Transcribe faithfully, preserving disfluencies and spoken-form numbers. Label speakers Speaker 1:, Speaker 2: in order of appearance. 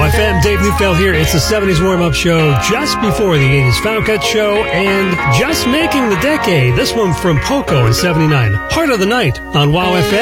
Speaker 1: F M, Dave Neufeld here. It's the seventies warm-up show just before the eighties Found Cut show and just making the decade. This one from Poco in seventy-nine. Heart of the Night on Wow F M.